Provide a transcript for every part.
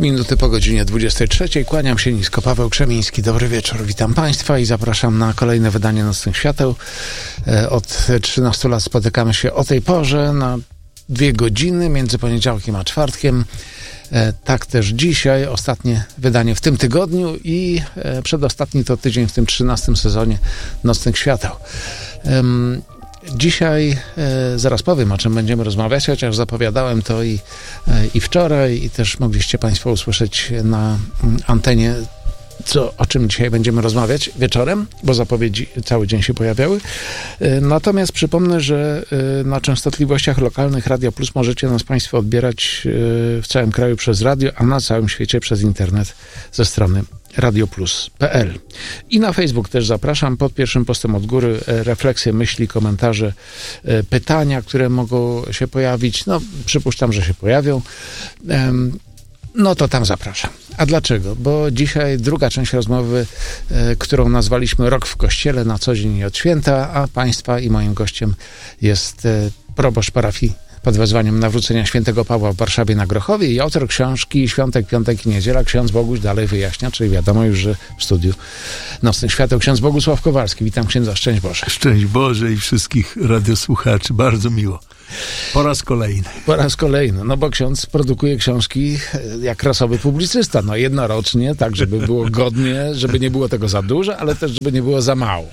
minuty po godzinie 23. Kłaniam się nisko, Paweł Krzemiński. Dobry wieczór, witam Państwa i zapraszam na kolejne wydanie Nocnych Świateł. Od 13 lat spotykamy się o tej porze na 2 godziny między poniedziałkiem a czwartkiem. Tak też dzisiaj, ostatnie wydanie w tym tygodniu i przedostatni to tydzień w tym 13 sezonie Nocnych Świateł. Dzisiaj zaraz powiem, o czym będziemy rozmawiać, chociaż zapowiadałem to i wczoraj, i też mogliście Państwo usłyszeć na antenie, o czym dzisiaj będziemy rozmawiać wieczorem, bo zapowiedzi cały dzień się pojawiały. Natomiast przypomnę, że na częstotliwościach lokalnych Radio Plus możecie nas Państwo odbierać w całym kraju przez radio, a na całym świecie przez internet ze strony radioplus.pl. I na Facebook też zapraszam. Pod pierwszym postem od góry refleksje, myśli, komentarze, pytania, które mogą się pojawić. No, przypuszczam, że się pojawią. No to tam zapraszam. A dlaczego? Bo dzisiaj druga część rozmowy, którą nazwaliśmy Rok w Kościele na co dzień i od święta, a Państwa i moim gościem jest proboszcz parafii pod wezwaniem Nawrócenia Świętego Pawła w Warszawie na Grochowie i autor książki Świątek, Piątek i Niedziela, ksiądz Boguś dalej wyjaśnia, czyli wiadomo już, że w studiu Nocnych Świateł ksiądz Bogusław Kowalski. Witam księdza, szczęść Boże. Szczęść Boże i wszystkich radiosłuchaczy, bardzo miło. Po raz kolejny. Po raz kolejny, no bo ksiądz produkuje książki jak rasowy publicysta, no jednorocznie, tak żeby było godnie, żeby nie było tego za dużo, ale też żeby nie było za mało.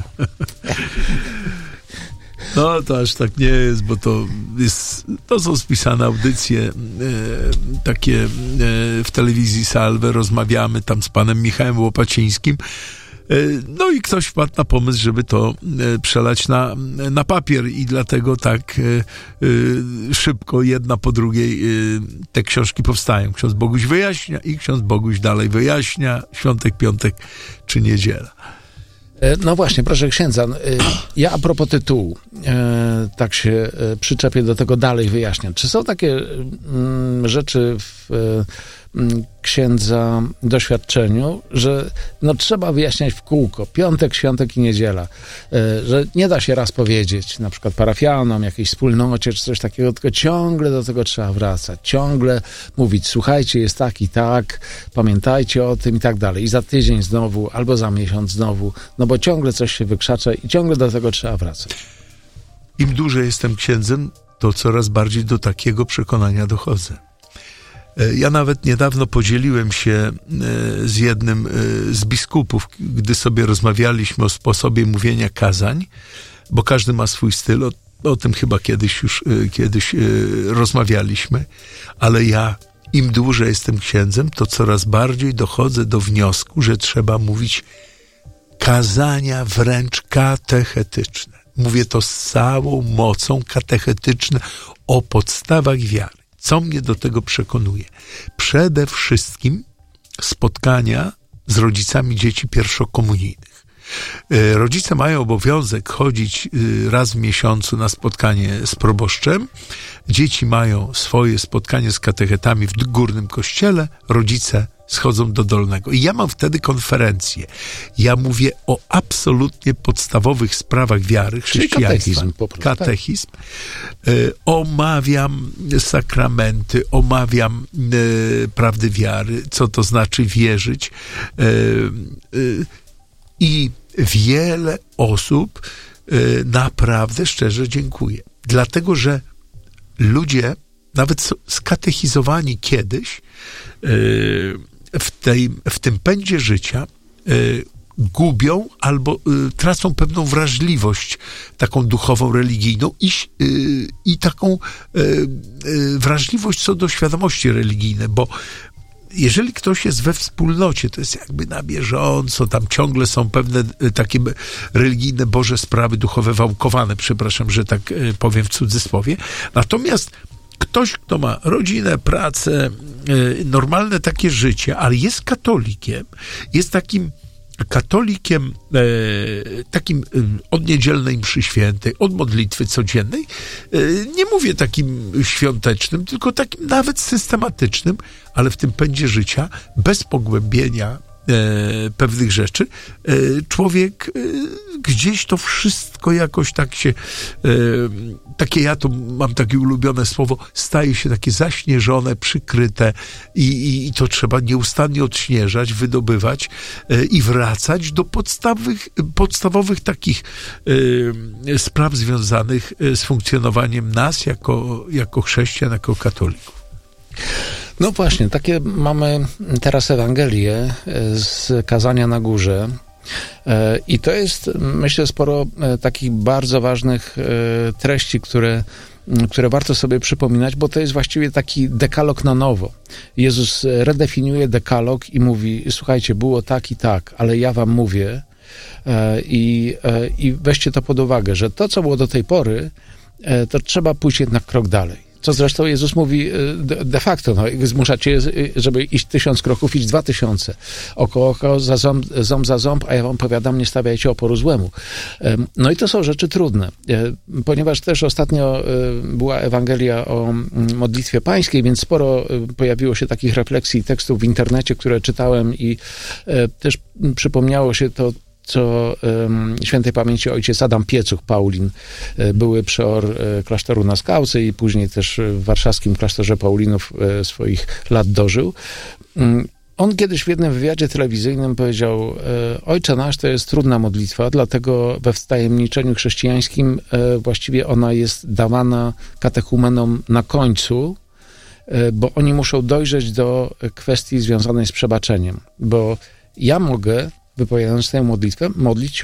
No to aż tak nie jest, bo to są spisane audycje takie w telewizji Salve, rozmawiamy tam z panem Michałem Łopacińskim. No i ktoś wpadł na pomysł, żeby to przelać na papier i dlatego tak szybko, jedna po drugiej te książki powstają. Ksiądz Boguś wyjaśnia i ksiądz Boguś dalej wyjaśnia. Świątek, piątek czy niedziela. No właśnie, proszę księdza, ja a propos tytułu, tak się przyczepię do tego dalej wyjaśniam. Czy są takie rzeczy w księdza doświadczeniu, że no trzeba wyjaśniać w kółko, piątek, świątek i niedziela, że nie da się raz powiedzieć, na przykład parafianom, jakiejś wspólnocie, czy coś takiego, tylko ciągle do tego trzeba wracać, ciągle mówić, słuchajcie, jest tak i tak, pamiętajcie o tym i tak dalej. I za tydzień znowu, albo za miesiąc znowu, no bo ciągle coś się wykrzacza i ciągle do tego trzeba wracać. Im dłużej jestem księdzem, to coraz bardziej do takiego przekonania dochodzę. Ja nawet niedawno podzieliłem się z jednym z biskupów, gdy sobie rozmawialiśmy o sposobie mówienia kazań, bo każdy ma swój styl, o tym chyba kiedyś rozmawialiśmy, ale ja im dłużej jestem księdzem, to coraz bardziej dochodzę do wniosku, że trzeba mówić kazania wręcz katechetyczne. Mówię to z całą mocą, katechetyczne o podstawach wiary. Co mnie do tego przekonuje? Przede wszystkim spotkania z rodzicami dzieci pierwszokomunijnych. Rodzice mają obowiązek chodzić raz w miesiącu na spotkanie z proboszczem. Dzieci mają swoje spotkanie z katechetami w górnym kościele. Rodzice schodzą do dolnego. I ja mam wtedy konferencję. Ja mówię o absolutnie podstawowych sprawach wiary, chrześcijaństwa. Katechizm. Omawiam sakramenty, omawiam prawdy wiary, co to znaczy wierzyć. I wiele osób naprawdę szczerze dziękuję. Dlatego, że ludzie, nawet skatechizowani kiedyś, w tym pędzie życia gubią albo tracą pewną wrażliwość taką duchową, religijną i taką wrażliwość co do świadomości religijnej, bo jeżeli ktoś jest we wspólnocie, to jest jakby na bieżąco, tam ciągle są pewne takie religijne, Boże sprawy duchowe wałkowane, przepraszam, że tak powiem w cudzysłowie. Natomiast ktoś, kto ma rodzinę, pracę, normalne takie życie, ale jest katolikiem, jest takim katolikiem takim od niedzielnej mszy świętej, od modlitwy codziennej, nie mówię takim świątecznym, tylko takim nawet systematycznym, ale w tym pędzie życia, bez pogłębienia pewnych rzeczy, człowiek gdzieś to wszystko jakoś tak się, ja to mam takie ulubione słowo, staje się takie zaśnieżone, przykryte i to trzeba nieustannie odśnieżać, wydobywać i wracać do podstawowych takich spraw związanych z funkcjonowaniem nas jako chrześcijan, jako katolików. No właśnie, takie mamy teraz Ewangelię z Kazania na Górze i to jest, myślę, sporo takich bardzo ważnych treści, które warto sobie przypominać, bo to jest właściwie taki dekalog na nowo. Jezus redefiniuje dekalog i mówi, słuchajcie, było tak i tak, ale ja wam mówię i weźcie to pod uwagę, że to, co było do tej pory, to trzeba pójść jednak krok dalej. Co zresztą Jezus mówi de facto, zmuszacie, żeby iść 1000 kroków, iść 2000. Oko, ząb za ząb, a ja wam powiadam, nie stawiajcie oporu złemu. No i to są rzeczy trudne, ponieważ też ostatnio była Ewangelia o modlitwie pańskiej, więc sporo pojawiło się takich refleksji i tekstów w internecie, które czytałem i też przypomniało się to, co świętej pamięci ojciec Adam Piecuch, Paulin, były przeor klasztoru na Skałce i później też w warszawskim klasztorze Paulinów swoich lat dożył. On kiedyś w jednym wywiadzie telewizyjnym powiedział, Ojcze nasz to jest trudna modlitwa, dlatego we wtajemniczeniu chrześcijańskim właściwie ona jest dawana katechumenom na końcu, bo oni muszą dojrzeć do kwestii związanej z przebaczeniem, bo ja mogę, wypowiadając tę modlitwę, modlić się